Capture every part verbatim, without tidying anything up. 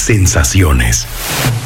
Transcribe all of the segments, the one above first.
sensaciones.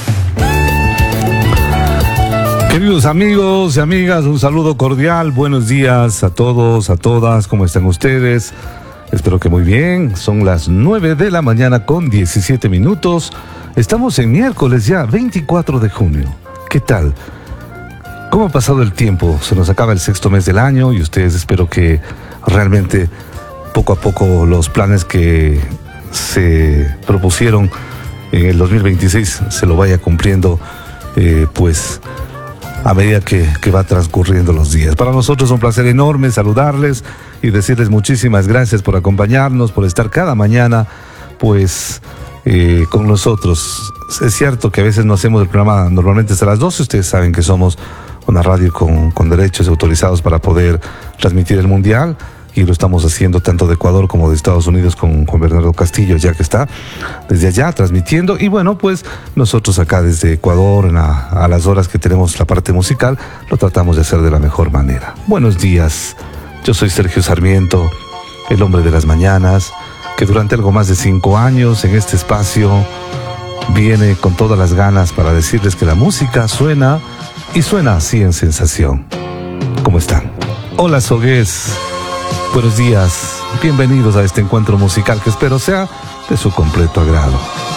Queridos amigos y amigas, un saludo cordial, buenos días a todos, a todas, ¿cómo están ustedes? Espero que muy bien, son las nueve de la mañana con diecisiete minutos, estamos en miércoles ya, veinticuatro de junio, ¿qué tal? ¿Cómo ha pasado el tiempo? Se nos acaba el sexto mes del año y ustedes espero que realmente poco a poco los planes que se propusieron en el dos mil veintiséis se lo vaya cumpliendo, eh, pues a medida que, que va transcurriendo los días. Para nosotros es un placer enorme saludarles y decirles muchísimas gracias por acompañarnos, por estar cada mañana pues eh, con nosotros. Es cierto que a veces no hacemos el programa normalmente hasta las doce, ustedes saben que somos una radio con, con derechos autorizados para poder transmitir el Mundial, y lo estamos haciendo tanto de Ecuador como de Estados Unidos con Juan Bernardo Castillo, ya que está desde allá transmitiendo. Y bueno, pues nosotros acá desde Ecuador, en la, a las horas que tenemos la parte musical, lo tratamos de hacer de la mejor manera. Buenos días, yo soy Sergio Sarmiento, el hombre de las mañanas, que durante algo más de cinco años en este espacio viene con todas las ganas para decirles que la música suena y suena así en Sensación. ¿Cómo están? Hola Sogués. Buenos días, bienvenidos a este encuentro musical que espero sea de su completo agrado.